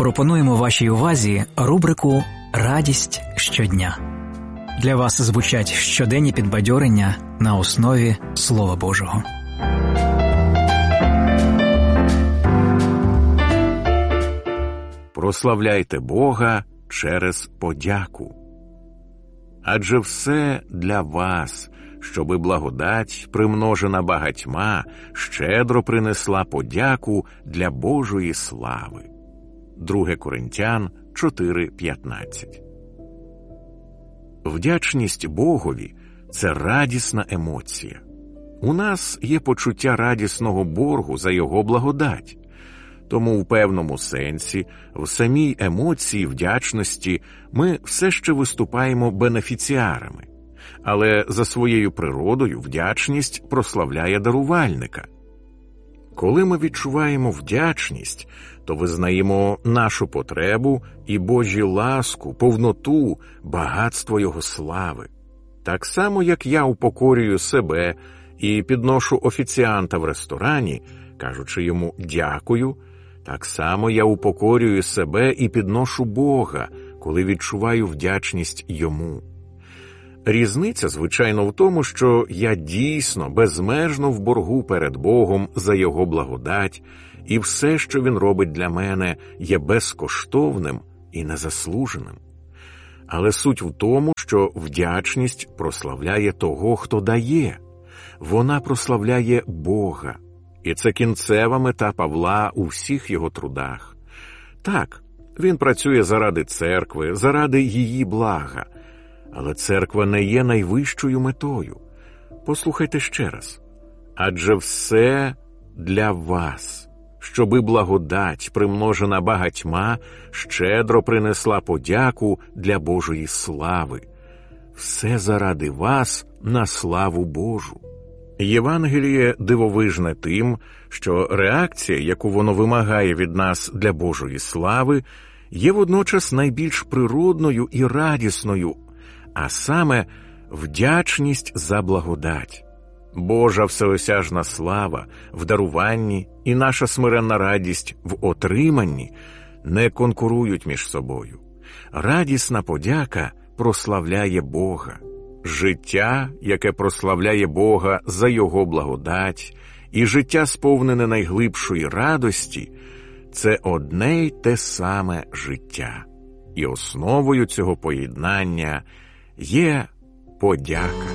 Пропонуємо вашій увазі рубрику «Радість щодня». Для вас звучать щоденні підбадьорення на основі Слова Божого. Прославляйте Бога через подяку. Адже все для вас, щоби благодать, примножена багатьма, щедро принесла подяку для Божої слави. 2 Коринтян 4:15. Вдячність Богові – це радісна емоція. У нас є почуття радісного боргу за Його благодать. Тому в певному сенсі, в самій емоції вдячності ми все ще виступаємо бенефіціарами. Але за своєю природою вдячність прославляє дарувальника. Коли ми відчуваємо вдячність, то визнаємо нашу потребу і Божю ласку, повноту, багатство Його слави. Так само, як я упокорюю себе і підношу офіціанта в ресторані, кажучи йому «дякую», так само я упокорюю себе і підношу Бога, коли відчуваю вдячність Йому. Різниця, звичайно, в тому, що я дійсно безмежно в боргу перед Богом за Його благодать, і все, що Він робить для мене, є безкоштовним і незаслуженим. Але суть в тому, що вдячність прославляє того, хто дає. Вона прославляє Бога. І це кінцева мета Павла у всіх його трудах. Так, він працює заради церкви, заради її блага. Але церква не є найвищою метою. Послухайте ще раз. Адже все для вас, щоби благодать, примножена багатьма, щедро принесла подяку для Божої слави. Все заради вас на славу Божу. Євангеліє дивовижне тим, що реакція, яку воно вимагає від нас для Божої слави, є водночас найбільш природною і радісною, а саме вдячність за благодать. Божа всеосяжна слава в даруванні і наша смиренна радість в отриманні не конкурують між собою. Радісна подяка прославляє Бога. Життя, яке прославляє Бога за Його благодать, і життя, сповнене найглибшої радості – це одне й те саме життя. І основою цього поєднання є подяка.